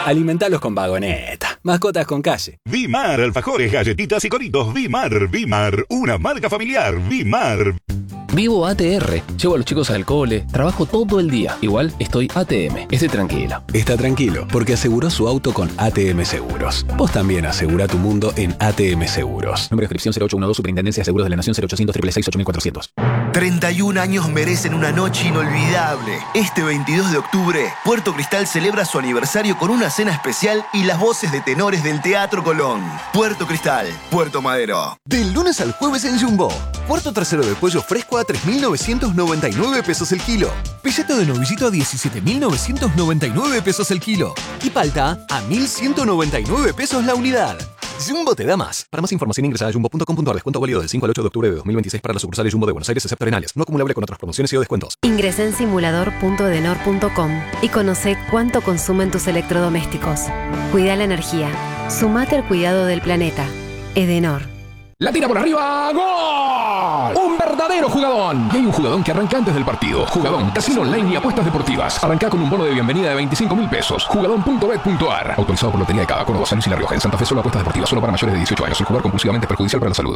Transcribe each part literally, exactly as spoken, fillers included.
Alimentalos con Vagoneta. Mascotas con calle. Vimar, alfajores, galletitas y coritos. Vimar, Vimar, una marca familiar. Vimar. Vivo A T R, llevo a los chicos al cole, trabajo todo el día. Igual estoy A T M, estoy tranquilo. Está tranquilo, porque aseguró su auto con A T M Seguros. Vos también asegura tu mundo en A T M Seguros. Número de inscripción cero ocho uno dos, Superintendencia de Seguros de la Nación cero ochocientos, seis seis seis, ocho cuatro cero cero. treinta y un años merecen una noche inolvidable. Este veintidós de octubre, Puerto Cristal celebra su aniversario con una cena especial y las voces de tenores del Teatro Colón. Puerto Cristal, Puerto Madero. Del lunes al jueves en Jumbo. Cuarto trasero de pollo fresco a tres mil novecientos noventa y nueve pesos el kilo. Pelleto de novillito a diecisiete mil novecientos noventa y nueve pesos el kilo. Y palta a mil ciento noventa y nueve pesos la unidad. Jumbo te da más. Para más información ingresa a jumbo punto com punto a r. Descuento válido del cinco al ocho de octubre de dos mil veintiséis para las sucursales Jumbo de Buenos Aires, excepto Arenales. No acumulable con otras promociones y o descuentos. Ingresá en simulador punto edenor punto com y conoce cuánto consumen tus electrodomésticos. Cuida la energía. Sumate al cuidado del planeta. Edenor. La tira por arriba, ¡gol! Un verdadero jugadón. Y hay un jugadón que arranca antes del partido. Jugadón, casino online y apuestas deportivas. Arranca con un bono de bienvenida de veinticinco mil pesos. Jugadón punto bet punto a r. Autorizado por Lotería de Cava, Córdoba, San Luis y La Rioja. En Santa Fe solo apuestas deportivas, solo para mayores de dieciocho años. El jugar compulsivamente es perjudicial para la salud.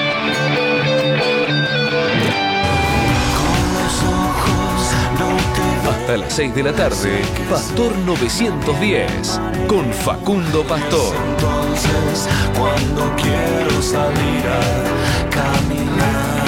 Hasta las seis de la tarde, Pastor novecientos diez, con Facundo Pastor. Entonces, cuando quiero salir a caminar.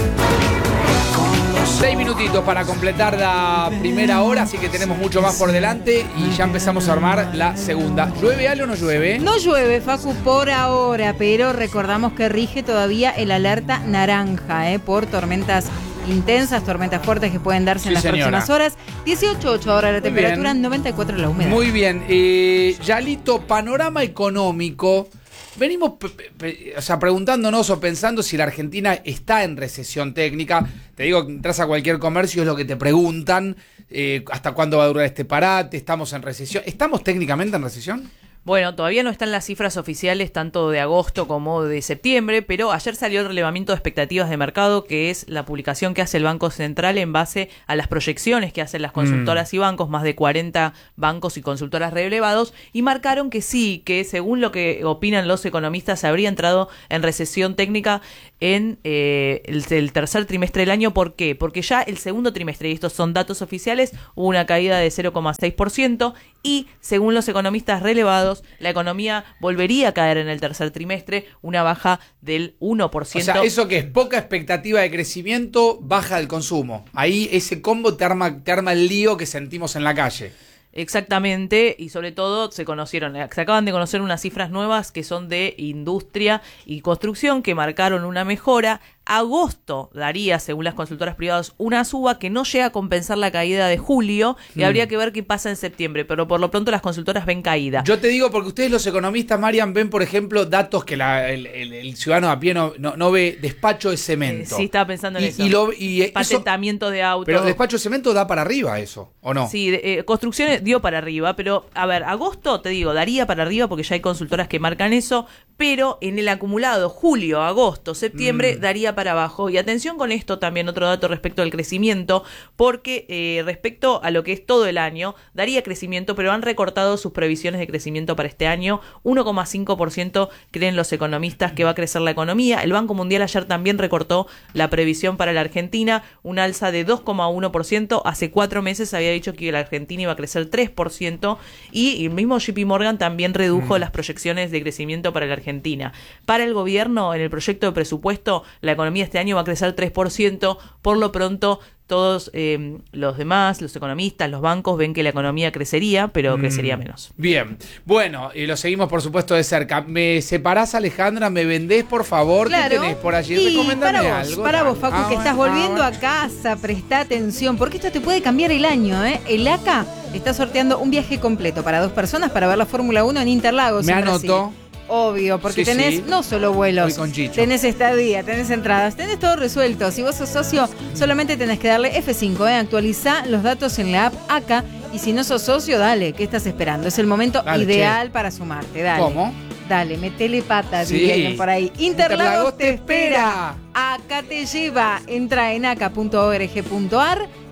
Seis minutitos para completar la primera hora, así que tenemos mucho más por delante y ya empezamos a armar la segunda. ¿Llueve algo o no llueve? No llueve, Facu, por ahora, pero recordamos que rige todavía el alerta naranja, ¿eh? Por tormentas intensas, tormentas fuertes que pueden darse Sí, en las señora. próximas horas. dieciocho punto ocho ahora la Muy temperatura, bien. noventa y cuatro la humedad. Muy bien. Eh, Yalito, panorama económico. Venimos pe- pe- o sea, preguntándonos o pensando si la Argentina está en recesión técnica. Te digo, entras a cualquier comercio, es lo que te preguntan. Eh, ¿Hasta cuándo va a durar este parate? ¿Estamos en recesión? ¿Estamos técnicamente en recesión? Bueno, todavía no están las cifras oficiales tanto de agosto como de septiembre, pero ayer salió el relevamiento de expectativas de mercado, que es la publicación que hace el Banco Central en base a las proyecciones que hacen las consultoras mm. y bancos, más de cuarenta bancos y consultoras relevados, y marcaron que sí, que según lo que opinan los economistas, se habría entrado en recesión técnica en eh, el, el tercer trimestre del año. ¿Por qué? Porque ya el segundo trimestre, y estos son datos oficiales, hubo una caída de cero coma seis por ciento y según los economistas relevados, la economía volvería a caer en el tercer trimestre, una baja del uno por ciento. O sea, eso que es poca expectativa de crecimiento, baja del consumo. Ahí ese combo te arma, te arma el lío que sentimos en la calle. Exactamente, y sobre todo se conocieron, se acaban de conocer unas cifras nuevas que son de industria y construcción que marcaron una mejora. Agosto daría, según las consultoras privadas, una suba que no llega a compensar la caída de julio y mm. habría que ver qué pasa en septiembre, pero por lo pronto las consultoras ven caída. Yo te digo porque ustedes los economistas, Marian, ven, por ejemplo, datos que la, el, el, el ciudadano a pie no, no, no ve. Despacho de cemento. Eh, sí, estaba pensando en y, eso. Y lo, y Patentamiento eso, de autos. Pero despacho de cemento da para arriba eso, ¿o no? Sí, eh, construcciones dio para arriba, pero a ver, agosto, te digo, daría para arriba porque ya hay consultoras que marcan eso, pero en el acumulado julio, agosto, septiembre, mm. daría para abajo. Y atención con esto también, otro dato respecto al crecimiento, porque eh, respecto a lo que es todo el año, daría crecimiento, pero han recortado sus previsiones de crecimiento para este año. uno coma cinco por ciento creen los economistas que va a crecer la economía. El Banco Mundial ayer también recortó la previsión para la Argentina, un alza de dos coma uno por ciento. Hace cuatro meses había dicho que la Argentina iba a crecer tres por ciento y el mismo J P Morgan también redujo mm. las proyecciones de crecimiento para la Argentina. Para el gobierno, en el proyecto de presupuesto, la economía este año va a crecer tres por ciento. Por lo pronto, todos eh, los demás, los economistas, los bancos, ven que la economía crecería, pero mm. crecería menos. Bien. Bueno, y lo seguimos, por supuesto, de cerca. ¿Me separás, Alejandra? ¿Me vendés, por favor? Claro. ¿Qué tenés por allí? Y Recomendame para vos, algo. para vos, Facu, ah, que estás bueno, volviendo ah, a casa, presta atención, porque esto te puede cambiar el año, ¿eh? El A C A está sorteando un viaje completo para dos personas para ver la Fórmula uno en Interlagos. Me en anoto. Brasil. Obvio, porque sí, tenés sí. no solo vuelos, con Chicho. tenés estadía, tenés entradas, tenés todo resuelto. Si vos sos socio, solamente tenés que darle F cinco, ¿eh? Actualizá los datos en la app A C A. Y si no sos socio, dale, ¿qué estás esperando? Es el momento dale, ideal che. para sumarte, dale. ¿Cómo? Dale, metele pata, sí. dirían por ahí. Interlagos, Interlagos te espera. Acá te lleva. Entra en aca punto org punto ar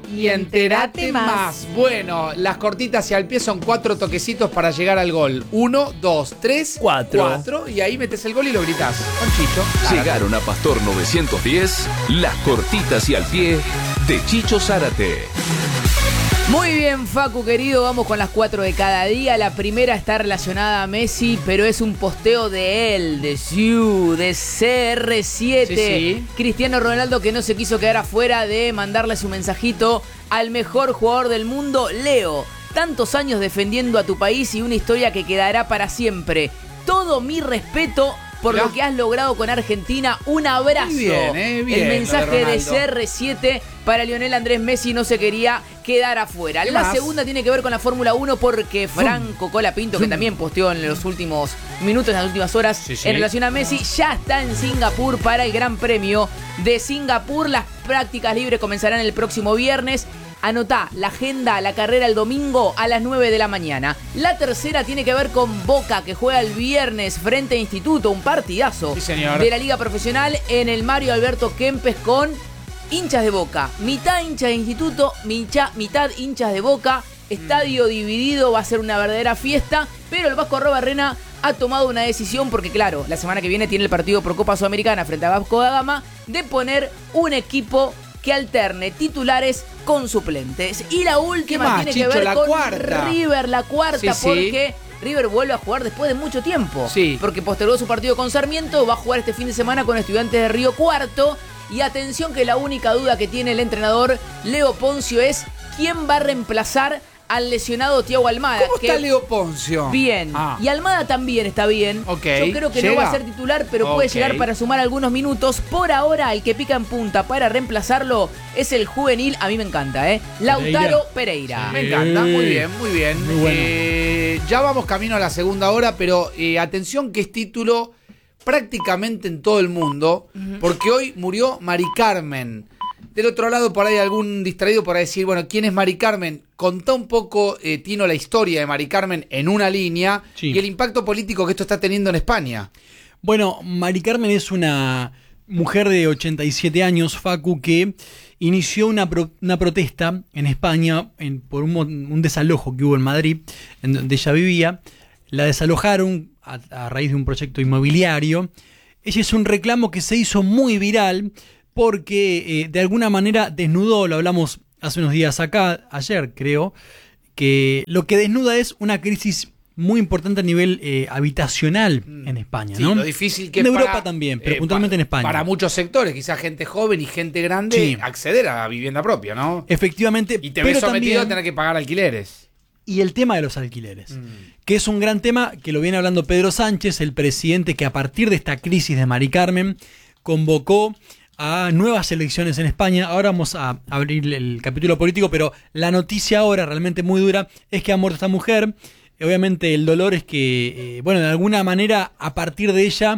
y entérate más. Bueno, las cortitas y al pie son cuatro toquecitos para llegar al gol. Uno, dos, tres, Cuatro. cuatro. Y ahí metes el gol y lo gritás. Con Chicho. Zárate. Llegaron a Pastor novecientos diez las cortitas y al pie de Chicho Zárate. Muy bien, Facu querido, vamos con las cuatro de cada día. La primera está relacionada a Messi, pero es un posteo de él, de Siu, de C R siete. Sí, sí. Cristiano Ronaldo, que no se quiso quedar afuera de mandarle su mensajito al mejor jugador del mundo, Leo. Tantos años defendiendo a tu país y una historia que quedará para siempre. Todo mi respeto por Mirá. lo que has logrado con Argentina. Un abrazo. Muy bien, eh, bien, El lo de mensaje de, Ronaldo. C R siete para Lionel Andrés Messi, no se quería quedar afuera. ¿Qué La más? segunda tiene que ver con la Fórmula uno porque Franco Colapinto, que también posteó en los últimos minutos, en las últimas horas, Sí, sí. en relación a Messi, ya está en Singapur para el Gran Premio de Singapur. Las prácticas libres comenzarán el próximo viernes. Anotá la agenda, la carrera el domingo a las nueve de la mañana. La tercera tiene que ver con Boca, que juega el viernes frente a Instituto, un partidazo Sí, señor. de la Liga Profesional en el Mario Alberto Kempes con hinchas de Boca. Mitad hinchas de Instituto, mitad, mitad hinchas de Boca. Estadio dividido, va a ser una verdadera fiesta, pero el Vasco Arrobarrena ha tomado una decisión porque, claro, la semana que viene tiene el partido por Copa Sudamericana frente a Vasco da Gama, de poner un equipo que alterne titulares con suplentes. Y la última más, tiene Chicho? que ver La con cuarta. River, la cuarta, Sí, sí. porque River vuelve a jugar después de mucho tiempo. Sí. Porque postergó su partido con Sarmiento, va a jugar este fin de semana con Estudiantes de Río Cuarto. Y atención que la única duda que tiene el entrenador Leo Poncio es quién va a reemplazar al lesionado Thiago Almada. ¿Cómo que está Leo Poncio? Bien. Ah. Y Almada también está bien. Ok. Yo creo que no ¿Llega? va a ser titular, pero puede Ok. llegar para sumar algunos minutos. Por ahora, el que pica en punta para reemplazarlo es el juvenil. A mí me encanta, ¿eh? Lautaro Pereira. Me encanta, muy bien, muy bien. Muy bueno. Eh, ya vamos camino a la segunda hora, pero eh, atención que es título prácticamente en todo el mundo, porque hoy murió Mari Carmen. Del otro lado, por ahí algún distraído para decir, bueno, ¿quién es Mari Carmen? Contá un poco, eh, Tino, la historia de Mari Carmen en una línea Sí. y el impacto político que esto está teniendo en España. Bueno, Mari Carmen es una mujer de ochenta y siete años, Facu, que inició una, pro- una protesta en España en- por un, mo- un desalojo que hubo en Madrid, en donde ella vivía. La desalojaron a, a raíz de un proyecto inmobiliario. Ella es un reclamo que se hizo muy viral porque eh, de alguna manera desnudó, lo hablamos hace unos días acá, ayer creo, que lo que desnuda es una crisis muy importante a nivel eh, habitacional en España, Sí, ¿no? lo difícil que en es Europa para, también, pero eh, puntualmente pa- en España. Para muchos sectores, quizás gente joven y gente grande, Sí. acceder a la vivienda propia, ¿no? Efectivamente, Y te pero ves sometido también- a tener que pagar alquileres. Y el tema de los alquileres, que es un gran tema que lo viene hablando Pedro Sánchez, el presidente que a partir de esta crisis de Mari Carmen convocó a nuevas elecciones en España. Ahora vamos a abrir el capítulo político, pero la noticia ahora realmente muy dura es que ha muerto esta mujer. Obviamente el dolor es que, eh, bueno, de alguna manera a partir de ella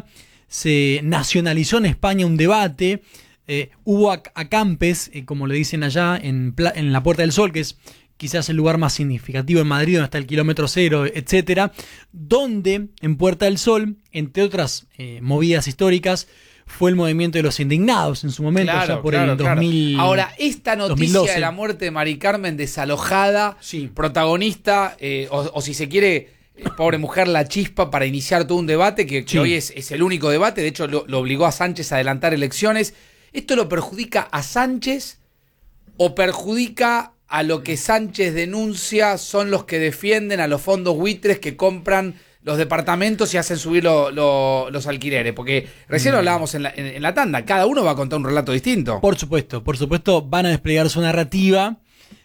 se nacionalizó en España un debate. Eh, hubo ac- acampes, eh, como le dicen allá, en, Pla- en la Puerta del Sol, que es quizás el lugar más significativo en Madrid, donde está el kilómetro cero, etcétera, donde en Puerta del Sol, entre otras eh, movidas históricas, fue el movimiento de los indignados en su momento, Claro, ya por claro, el claro. dos mil. Ahora, esta noticia dos mil doce. de la muerte de Mari Carmen desalojada, protagonista, eh, o, o si se quiere, eh, pobre mujer, la chispa para iniciar todo un debate que, que Sí. hoy es, es el único debate. De hecho, lo, lo obligó a Sánchez a adelantar elecciones. ¿Esto lo perjudica a Sánchez o perjudica a lo que Sánchez denuncia son los que defienden a los fondos buitres que compran los departamentos y hacen subir lo- lo- los alquileres? Porque recién lo hablábamos en la, en- en la tanda, cada uno va a contar un relato distinto. Por supuesto, por supuesto, van a desplegar su narrativa.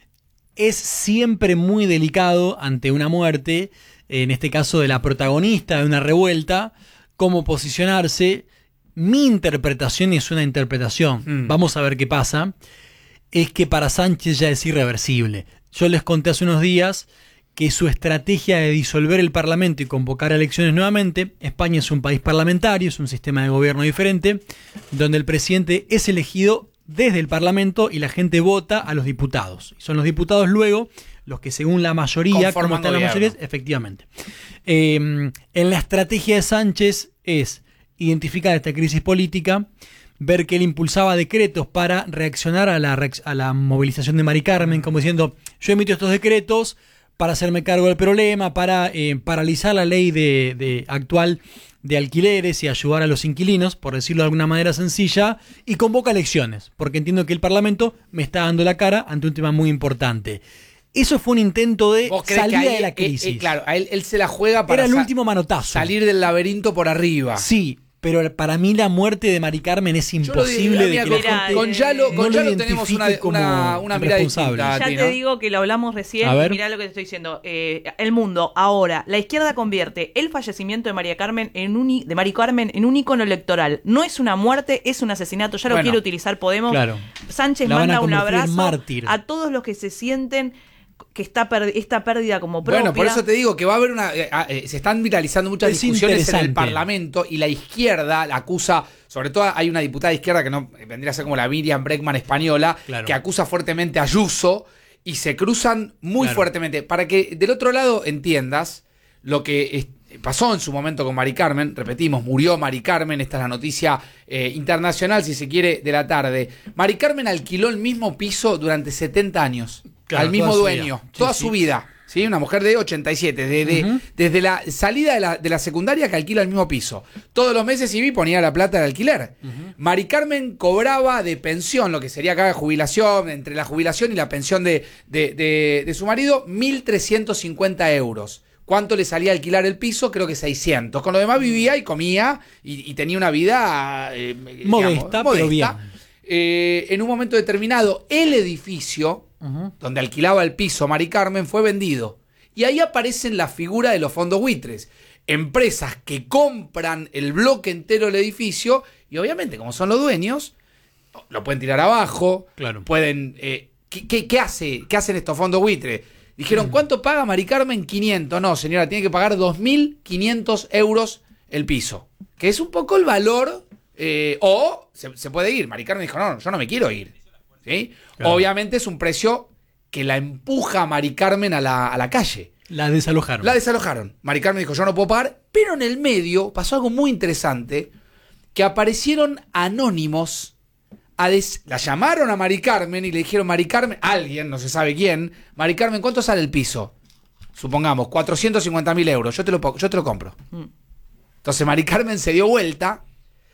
Es siempre muy delicado ante una muerte, en este caso de la protagonista de una revuelta, cómo posicionarse. Mi interpretación, y es una interpretación, Mm. vamos a ver qué pasa, es que para Sánchez ya es irreversible. Yo les conté hace unos días que su estrategia de disolver el Parlamento y convocar elecciones nuevamente, España es un país parlamentario, es un sistema de gobierno diferente, donde el presidente es elegido desde el Parlamento y la gente vota a los diputados. Son los diputados luego los que según la mayoría, como Conforman están las gobierno. mayorías, efectivamente. Eh, en la estrategia de Sánchez es identificar esta crisis política, ver que él impulsaba decretos para reaccionar a la, a la movilización de Mari Carmen, como diciendo, yo emito estos decretos para hacerme cargo del problema, para eh, paralizar la ley de, de actual de alquileres y ayudar a los inquilinos, por decirlo de alguna manera sencilla, y convoca elecciones, porque entiendo que el Parlamento me está dando la cara ante un tema muy importante. Eso fue un intento de salida ahí, de la eh, crisis. eh, claro, a él, él se la juega para Era el sa- último manotazo. salir del laberinto por arriba. Sí, pero para mí la muerte de Mari Carmen es imposible de que la con, gente con Yalo, no con lo Yalo tenemos una, identifique como una, una mirada responsable. distinta. Ya Tati, te ¿no? digo que lo hablamos recién A y ver. mirá lo que te estoy diciendo. Eh, el mundo, ahora, la izquierda convierte el fallecimiento de María Carmen en un i- de Mari Carmen en un ícono electoral. No es una muerte, es un asesinato. Ya lo Bueno, quiere utilizar Podemos. claro. Sánchez La van a manda un convertir en abrazo mártir. a todos los que se sienten que está per- esta pérdida como propia. Bueno, por eso te digo que va a haber una. eh, eh, se están viralizando muchas Es discusiones en el interesante. Parlamento y la izquierda la acusa. Sobre todo hay una diputada de izquierda que no eh, vendría a ser como la Miriam Bregman española, Claro. que acusa fuertemente a Ayuso y se cruzan muy Claro. fuertemente. Para que del otro lado entiendas lo que es- pasó en su momento con Mari Carmen, repetimos, murió Mari Carmen, esta es la noticia eh, internacional, si se quiere, de la tarde. Mari Carmen alquiló el mismo piso durante setenta años. Claro, al mismo toda su dueño, vida. Sí, toda sí. su vida. ¿Sí? Una mujer de ochenta y siete, de, de- Ujú. desde la salida de la, de la secundaria que alquila el mismo piso. Todos los meses I B I ponía la plata de alquiler. Mari Carmen cobraba de pensión, lo que sería cada jubilación, entre la jubilación y la pensión de, de, de- de su marido, mil trescientos cincuenta euros. ¿Cuánto le salía a alquilar el piso? Creo que seiscientos. Con lo demás vivía y comía y, y tenía una vida eh, digamos, Modesta, pero bien. Eh, en un momento determinado, el edificio donde alquilaba el piso Mari Carmen fue vendido. Y ahí aparecen la figura de los fondos buitres. Empresas que compran el bloque entero del edificio y obviamente, como son los dueños, lo pueden tirar abajo. Claro. Pueden... eh, ¿qué, qué, qué hace, ¿Qué hacen estos fondos buitres? Dijeron, ¿cuánto paga Mari Carmen? quinientos. No, señora, tiene que pagar dos mil quinientos euros el piso. Que es un poco el valor... eh, o se, se puede ir. Mari Carmen dijo, no, yo no me quiero ir. ¿Sí? Claro. Obviamente es un precio que la empuja a Mari Carmen a la, a la calle. La desalojaron. La desalojaron. Mari Carmen dijo, yo no puedo pagar. Pero en el medio pasó algo muy interesante, que aparecieron anónimos. A des- la llamaron a Mari Carmen y le dijeron, Mari Carmen, alguien, no se sabe quién, Mari Carmen, ¿cuánto sale el piso? Supongamos, cuatrocientos cincuenta mil euros. Yo te, lo, po- yo te lo compro. Mm. Entonces Mari Carmen se dio vuelta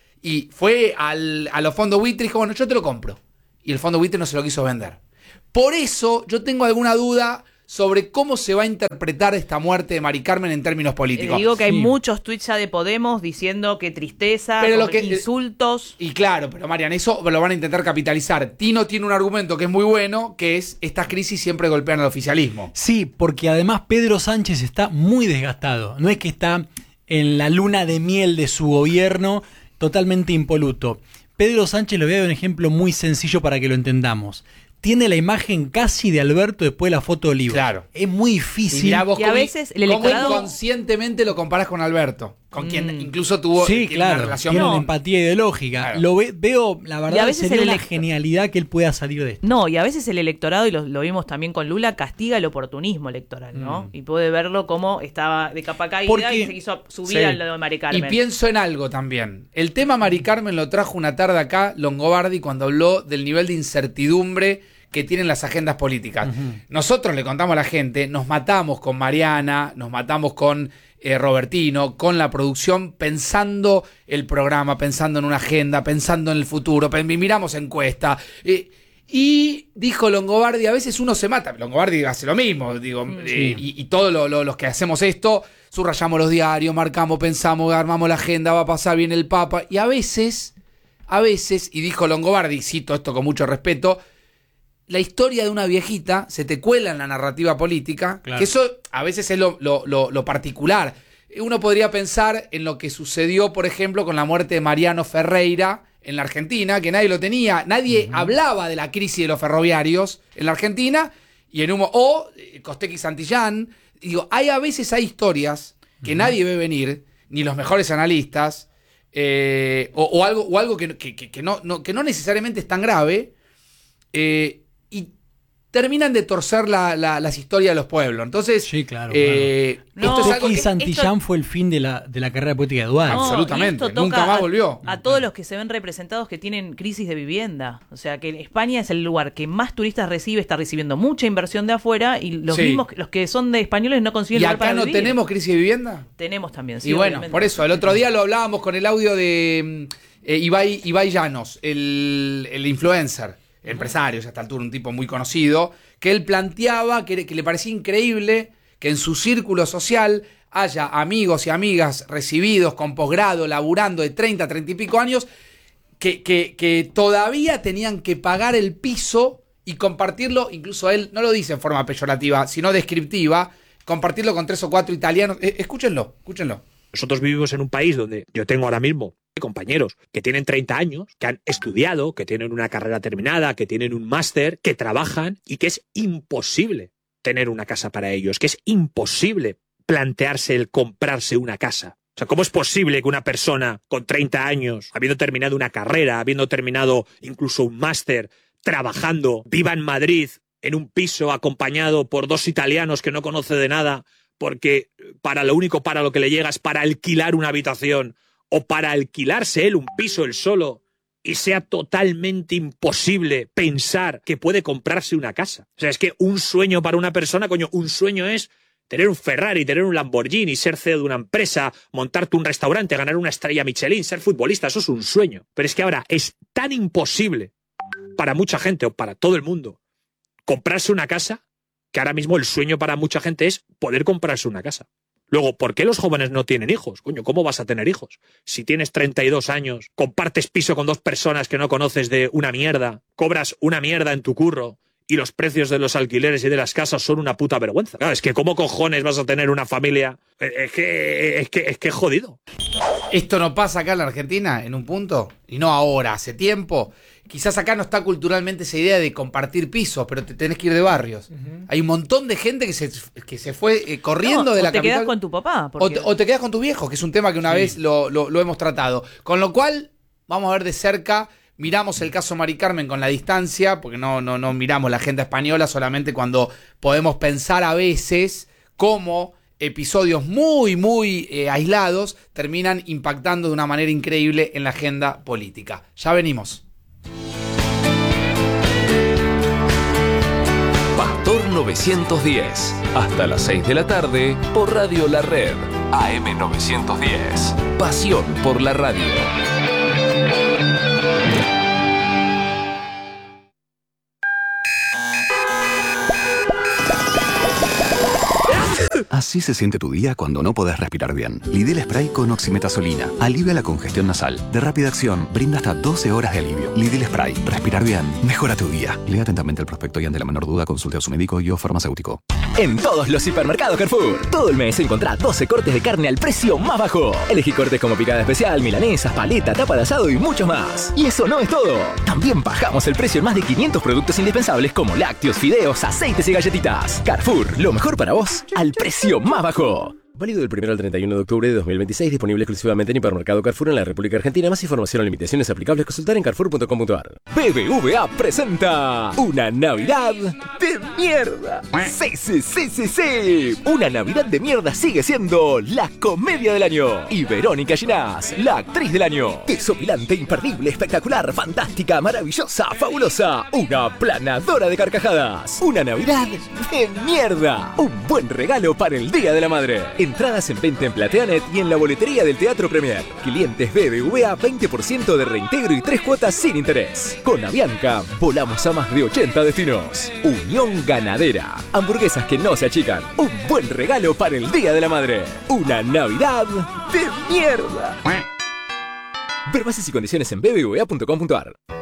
y fue al, a los fondos buitres y dijo, bueno, yo te lo compro. Y el fondo buitre no se lo quiso vender. Por eso yo tengo alguna duda sobre cómo se va a interpretar esta muerte de Mari Carmen en términos Te políticos. digo que hay Sí. muchos tweets ya de Podemos diciendo que tristeza, Pero lo con que- insultos. Y claro, pero Marian, eso lo van a intentar capitalizar. Tino tiene un argumento que es muy bueno, que es estas crisis siempre golpean al oficialismo. Sí, porque además Pedro Sánchez está muy desgastado. No es que está en la luna de miel de su gobierno totalmente impoluto. Pedro Sánchez, le voy a dar un ejemplo muy sencillo para que lo entendamos. Tiene la imagen casi de Alberto después de la foto de Oliva. Claro. Es muy difícil. Y mirá vos Y a cómo- veces el cómo electorado- inconscientemente lo comparás con Alberto, con Mm. quien incluso tuvo Sí, tiene claro. una relación. Tiene No. una empatía ideológica. Claro. Lo ve- veo, la Y a verdad, veces sería el una elect- genialidad que él pueda salir de esto. No, y a veces el electorado, y lo, lo vimos también con Lula, castiga el oportunismo electoral, ¿no? Mm. Y puede verlo como estaba de capa caída Porque- y se quiso subir Sí. al lado de Mari Y Carmen. pienso en algo también. El tema Mari Carmen lo trajo una tarde acá Longobardi cuando habló del nivel de incertidumbre que tienen las agendas políticas. Nosotros le contamos a la gente, nos matamos con Mariana, nos matamos con eh, Robertino, con la producción, pensando el programa, pensando en una agenda, pensando en el futuro, pen- miramos encuesta. eh, y dijo Longobardi, a veces uno se mata. Longobardi hace lo mismo, digo, eh, y, y todos lo- lo- los que hacemos esto, subrayamos los diarios, marcamos, pensamos, armamos la agenda, va a pasar bien el Papa. Y a veces, a veces, y dijo Longobardi, cito esto con mucho respeto, la historia de una viejita se te cuela en la narrativa política, Claro. que eso a veces es lo, lo- lo- lo particular. Uno podría pensar en lo que sucedió, por ejemplo, con la muerte de Mariano Ferreira en la Argentina, que nadie lo tenía, nadie hablaba de la crisis de los ferroviarios en la Argentina, y en un, mo- o eh, Costec y Santillán. Digo, hay a veces hay historias que nadie ve venir, ni los mejores analistas, eh, o, o algo, o algo que, que- que- que no, no- que no necesariamente es tan grave, eh, y terminan de torcer la, la, las historias de los pueblos. Entonces, sí, claro, eh, claro. esto No, es algo y que, Santillán esto, fue el fin de la, de la carrera política de Duarte. No, absolutamente, y esto nunca toca más a- volvió. A todos los que se ven representados que tienen crisis de vivienda. O sea, que España es el lugar que más turistas recibe, está recibiendo mucha inversión de afuera y los Sí. mismos, los que son de españoles no consiguen ¿Y lugar acá para no vivir. tenemos crisis de vivienda? Tenemos también, sí. Y bueno, obviamente. por eso, el otro día lo hablábamos con el audio de mm, eh, Ibai, Ibai Llanos, el, el influencer, empresario, ya a esta altura un tipo muy conocido, que él planteaba que, que le parecía increíble que en su círculo social haya amigos y amigas recibidos con posgrado, laburando de treinta, treinta y pico años, que, que, que todavía tenían que pagar el piso y compartirlo, incluso él no lo dice en forma peyorativa, sino descriptiva, compartirlo con tres o cuatro italianos. Eh, escúchenlo, escúchenlo. Nosotros vivimos en un país donde yo tengo ahora mismo compañeros que tienen treinta años, que han estudiado, que tienen una carrera terminada, que tienen un máster, que trabajan y que es imposible tener una casa para ellos, que es imposible plantearse el comprarse una casa. O sea, ¿cómo es posible que una persona con treinta años, habiendo terminado una carrera, habiendo terminado incluso un máster, trabajando, viva en Madrid, en un piso acompañado por dos italianos que no conoce de nada, porque para lo único para lo que le llega es para alquilar una habitación o para alquilarse él un piso él solo y sea totalmente imposible pensar que puede comprarse una casa? O sea, es que un sueño para una persona, coño, un sueño es tener un Ferrari, tener un Lamborghini, ser C E O de una empresa, montarte un restaurante, ganar una estrella Michelin, ser futbolista, eso es un sueño. Pero es que ahora es tan imposible para mucha gente o para todo el mundo comprarse una casa que ahora mismo el sueño para mucha gente es poder comprarse una casa. Luego, ¿por qué los jóvenes no tienen hijos? Coño, ¿cómo vas a tener hijos? Si tienes treinta y dos años, compartes piso con dos personas que no conoces de una mierda, cobras una mierda en tu curro y los precios de los alquileres y de las casas son una puta vergüenza. Claro, es que ¿cómo cojones vas a tener una familia? Es que es que es que es jodido. Esto no pasa acá en la Argentina, en un punto, y no ahora, hace tiempo. Quizás acá no está culturalmente esa idea de compartir pisos, pero te tenés que ir de barrios. Uh-huh. Hay un montón de gente que se, que se fue eh, corriendo no, de la o te capital. quedás con tu papá. Porque... O, te, o te quedas con tu viejo, que es un tema que una sí. vez lo, lo, lo hemos tratado. Con lo cual, vamos a ver de cerca, miramos el caso Mari Carmen con la distancia, porque no, no, no miramos la agenda española, solamente cuando podemos pensar a veces cómo episodios muy, muy eh, aislados terminan impactando de una manera increíble en la agenda política. Ya venimos. Pastor novecientos diez. Hasta las seis de la tarde por Radio La Red. A M novecientos diez. Pasión por la radio. Así se siente tu día cuando no podés respirar bien. Lidl Spray con oximetazolina. Alivia la congestión nasal. De rápida acción, brinda hasta doce horas de alivio. Lidl Spray. Respirar bien. Mejora tu día. Lea atentamente el prospecto y ante la menor duda consulte a su médico y o farmacéutico. En todos los hipermercados Carrefour, todo el mes encontrá doce cortes de carne al precio más bajo. Elegí cortes como picada especial, milanesas, paleta, tapa de asado y muchos más. Y eso no es todo. También bajamos el precio en más de quinientos productos indispensables como lácteos, fideos, aceites y galletitas. Carrefour, lo mejor para vos al precio más bajo. Válido del primero al treinta y uno de octubre de dos mil veintiséis, disponible exclusivamente en Hipermercado Carrefour en la República Argentina. Más información o limitaciones aplicables consultar en carrefour punto com punto a r. B B V A presenta una Navidad de mierda. Sí, sí, sí, sí, sí. Una Navidad de mierda sigue siendo la comedia del año. Y Verónica Ginás, la actriz del año. Desopilante, imperdible, espectacular, fantástica, maravillosa, fabulosa. Una planadora de carcajadas. Una Navidad de mierda. Un buen regalo para el Día de la Madre. Entradas en venta en Plateanet y en la boletería del Teatro Premier. Clientes B B V A, veinte por ciento de reintegro y tres cuotas sin interés. Con Avianca, volamos a más de ochenta destinos. Unión Ganadera. Hamburguesas que no se achican. Un buen regalo para el Día de la Madre. Una Navidad de mierda. Ver bases y condiciones en b b v a punto com punto a r.